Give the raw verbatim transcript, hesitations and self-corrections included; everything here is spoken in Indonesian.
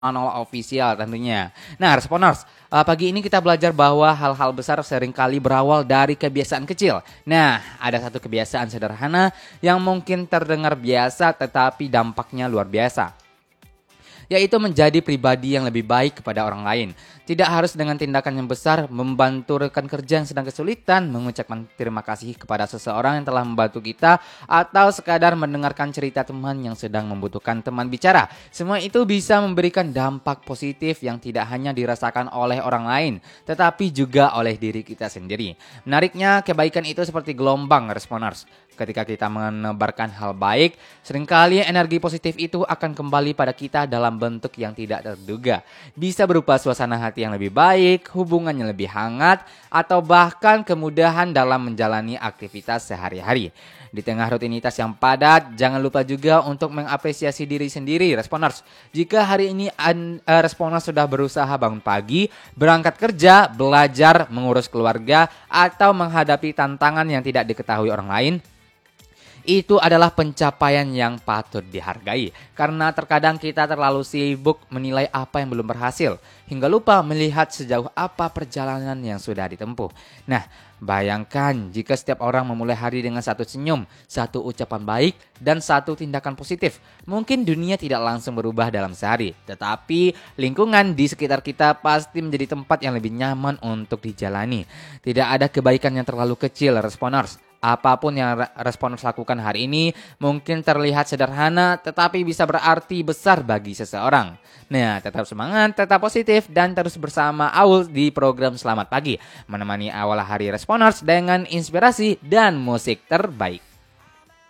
Nol official tentunya. Nah, Responers, uh, pagi ini kita belajar bahwa hal-hal besar seringkali berawal dari kebiasaan kecil. Nah, ada satu kebiasaan sederhana yang mungkin terdengar biasa tetapi dampaknya luar biasa, yaitu menjadi pribadi yang lebih baik kepada orang lain. Tidak harus dengan tindakan yang besar, membantu rekan kerja yang sedang kesulitan, mengucapkan terima kasih kepada seseorang yang telah membantu kita, atau sekadar mendengarkan cerita teman yang sedang membutuhkan teman bicara. Semua itu bisa memberikan dampak positif yang tidak hanya dirasakan oleh orang lain, tetapi juga oleh diri kita sendiri. Menariknya, kebaikan itu seperti gelombang, Responers. Ketika kita menebarkan hal baik, seringkali energi positif itu akan kembali pada kita dalam bentuk yang tidak terduga. Bisa berupa suasana hati yang lebih baik, hubungan yang lebih hangat, atau bahkan kemudahan dalam menjalani aktivitas sehari-hari. Di tengah rutinitas yang padat, jangan lupa juga untuk mengapresiasi diri sendiri, Responers. Jika hari ini uh, Responers sudah berusaha bangun pagi, berangkat kerja, belajar, mengurus keluarga, atau menghadapi tantangan yang tidak diketahui orang lain, itu adalah pencapaian yang patut dihargai. Karena terkadang kita terlalu sibuk menilai apa yang belum berhasil, hingga lupa melihat sejauh apa perjalanan yang sudah ditempuh. Nah, bayangkan jika setiap orang memulai hari dengan satu senyum, satu ucapan baik, dan satu tindakan positif. Mungkin dunia tidak langsung berubah dalam sehari, tetapi lingkungan di sekitar kita pasti menjadi tempat yang lebih nyaman untuk dijalani. Tidak ada kebaikan yang terlalu kecil, Responers. Apapun yang Responers lakukan hari ini mungkin terlihat sederhana tetapi bisa berarti besar bagi seseorang. Nah, tetap semangat, tetap positif, dan terus bersama Aul di program Selamat Pagi, menemani awal hari Responers dengan inspirasi dan musik terbaik.